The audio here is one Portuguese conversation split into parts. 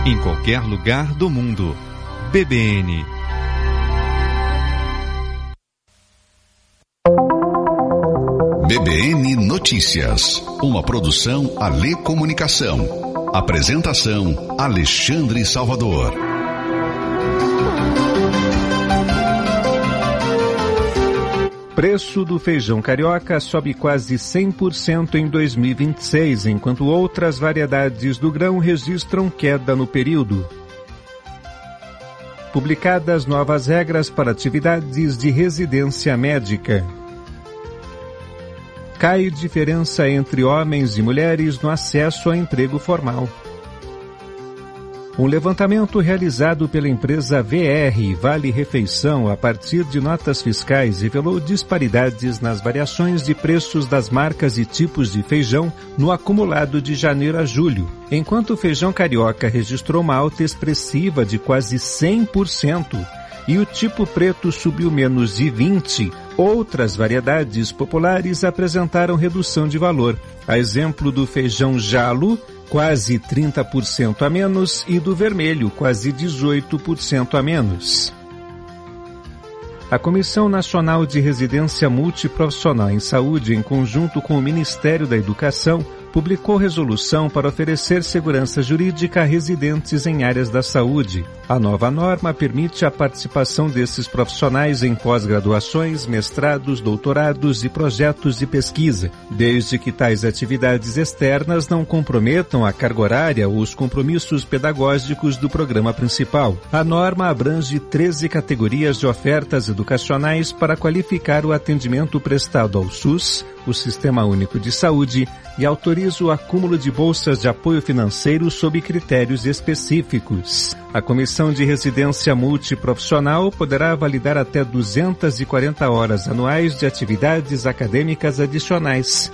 em qualquer lugar do mundo. BBN. BBN Notícias, uma produção Alê Comunicação. Apresentação Alexandre Salvador. Preço do feijão carioca sobe quase 100% em 2026, enquanto outras variedades do grão registram queda no período. Publicadas novas regras para atividades de residência médica. Cai diferença entre homens e mulheres no acesso a emprego formal. Um levantamento realizado pela empresa VR Vale Refeição a partir de notas fiscais revelou disparidades nas variações de preços das marcas e tipos de feijão no acumulado de janeiro a julho. Enquanto o feijão carioca registrou uma alta expressiva de quase 100% e o tipo preto subiu menos de 20%, outras variedades populares apresentaram redução de valor. A exemplo do feijão jalo, quase 30% a menos, e do vermelho, quase 18% a menos. A Comissão Nacional de Residência Multiprofissional em Saúde, em conjunto com o Ministério da Educação, publicou resolução para oferecer segurança jurídica a residentes em áreas da saúde. A nova norma permite a participação desses profissionais em pós-graduações, mestrados, doutorados e projetos de pesquisa, desde que tais atividades externas não comprometam a carga horária ou os compromissos pedagógicos do programa principal. A norma abrange 13 categorias de ofertas educacionais para qualificar o atendimento prestado ao SUS, o Sistema Único de Saúde, e autoriza o acúmulo de bolsas de apoio financeiro sob critérios específicos. A Comissão de Residência Multiprofissional poderá validar até 240 horas anuais de atividades acadêmicas adicionais.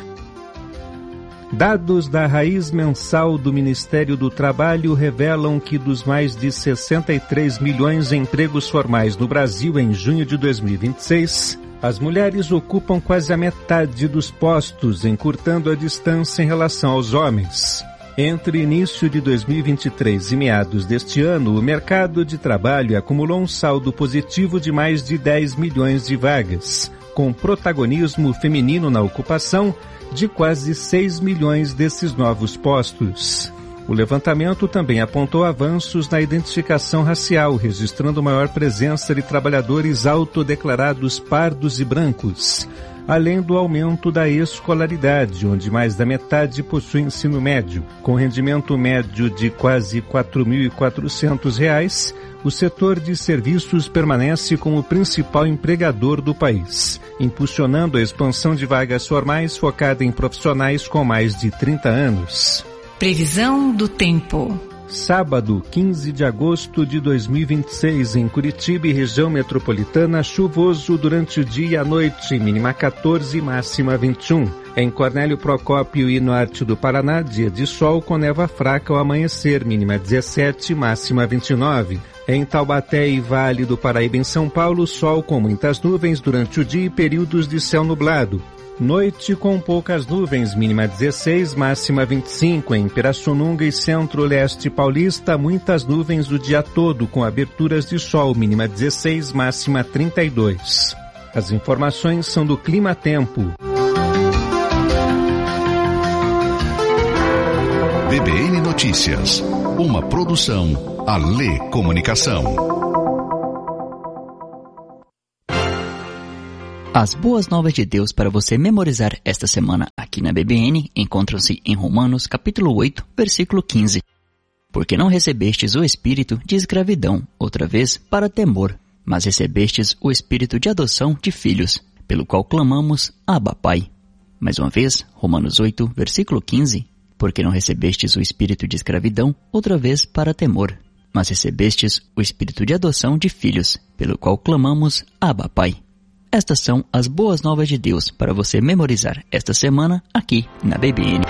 Dados da raiz mensal do Ministério do Trabalho revelam que dos mais de 63 milhões de empregos formais no Brasil em junho de 2026, as mulheres ocupam quase a metade dos postos, encurtando a distância em relação aos homens. Entre início de 2023 e meados deste ano, o mercado de trabalho acumulou um saldo positivo de mais de 10 milhões de vagas, com protagonismo feminino na ocupação de quase 6 milhões desses novos postos. O levantamento também apontou avanços na identificação racial, registrando maior presença de trabalhadores autodeclarados pardos e brancos, além do aumento da escolaridade, onde mais da metade possui ensino médio. Com rendimento médio de quase R$ 4.400, o setor de serviços permanece como o principal empregador do país, impulsionando a expansão de vagas formais focada em profissionais com mais de 30 anos. Previsão do tempo. Sábado, 15 de agosto de 2026, em Curitiba e região metropolitana, chuvoso durante o dia e a noite, mínima 14, máxima 21. Em Cornélio Procópio e norte do Paraná, dia de sol com névoa fraca ao amanhecer, mínima 17, máxima 29. Em Taubaté e Vale do Paraíba, em São Paulo, sol com muitas nuvens durante o dia e períodos de céu nublado. Noite com poucas nuvens, mínima 16, máxima 25. Em Pirassununga e Centro-Leste Paulista, muitas nuvens o dia todo, com aberturas de sol, mínima 16, máxima 32. As informações são do Clima Tempo. BBN Notícias, uma produção Alê Comunicação. As boas novas de Deus para você memorizar esta semana aqui na BBN encontram-se em Romanos capítulo 8, versículo 15. Porque não recebestes o espírito de escravidão, outra vez, para temor, mas recebestes o espírito de adoção de filhos, pelo qual clamamos, Abba, Pai. Mais uma vez, Romanos 8, versículo 15. Porque não recebestes o espírito de escravidão, outra vez, para temor, mas recebestes o espírito de adoção de filhos, pelo qual clamamos, Abba, Pai. Estas são as boas novas de Deus para você memorizar esta semana aqui na BBN.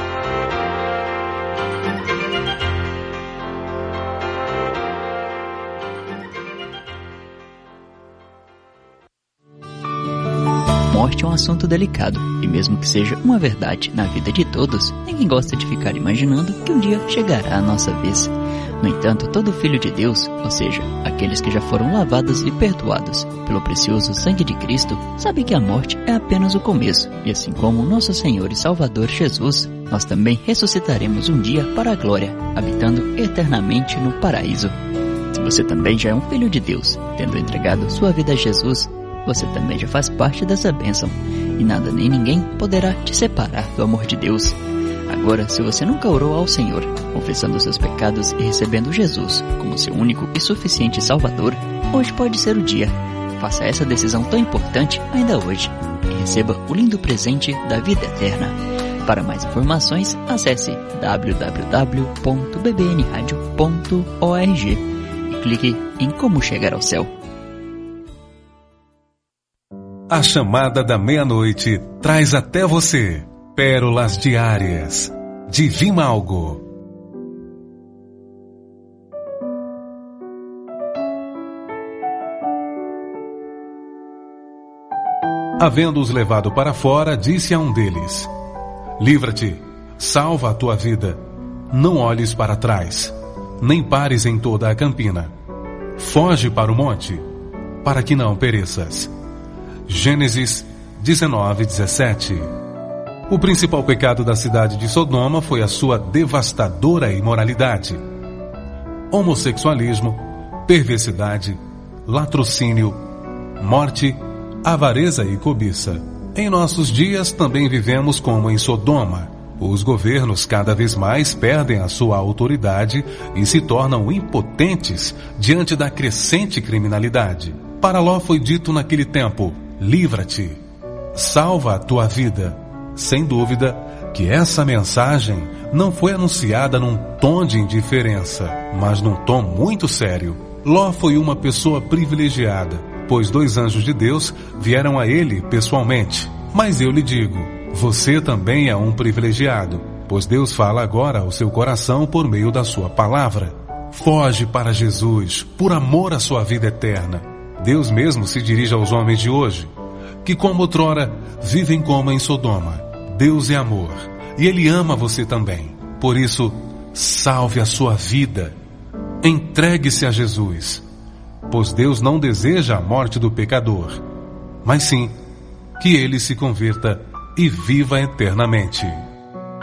Morte é um assunto delicado, e mesmo que seja uma verdade na vida de todos, ninguém gosta de ficar imaginando que um dia chegará a nossa vez. No entanto, todo filho de Deus, ou seja, aqueles que já foram lavados e perdoados pelo precioso sangue de Cristo, sabe que a morte é apenas o começo, e assim como nosso Senhor e Salvador Jesus, nós também ressuscitaremos um dia para a glória, habitando eternamente no paraíso. Se você também já é um filho de Deus, tendo entregado sua vida a Jesus, você também já faz parte dessa bênção, e nada nem ninguém poderá te separar do amor de Deus. Agora, se você nunca orou ao Senhor, confessando seus pecados e recebendo Jesus como seu único e suficiente Salvador, hoje pode ser o dia. Faça essa decisão tão importante ainda hoje e receba o lindo presente da vida eterna. Para mais informações, acesse www.bbnradio.org e clique em Como Chegar ao Céu. A chamada da meia-noite traz até você pérolas diárias de Vimalgo. Havendo-os levado para fora, disse a um deles: livra-te, salva a tua vida, não olhes para trás, nem pares em toda a campina. Foge para o monte, para que não pereças. Gênesis 19:17. O principal pecado da cidade de Sodoma foi a sua devastadora imoralidade. Homossexualismo, perversidade, latrocínio, morte, avareza e cobiça. Em nossos dias também vivemos como em Sodoma. Os governos cada vez mais perdem a sua autoridade e se tornam impotentes diante da crescente criminalidade. Para Ló foi dito naquele tempo: livra-te, salva a tua vida. Sem dúvida que essa mensagem não foi anunciada num tom de indiferença, mas num tom muito sério. Ló foi uma pessoa privilegiada, pois 2 anjos de Deus vieram a ele pessoalmente. Mas eu lhe digo, você também é um privilegiado, pois Deus fala agora ao seu coração por meio da sua palavra. Foge para Jesus, por amor à sua vida eterna. Deus mesmo se dirige aos homens de hoje, que como outrora vivem como em Sodoma. Deus é amor, e Ele ama você também. Por isso, salve a sua vida. Entregue-se a Jesus, pois Deus não deseja a morte do pecador, mas sim que ele se converta e viva eternamente.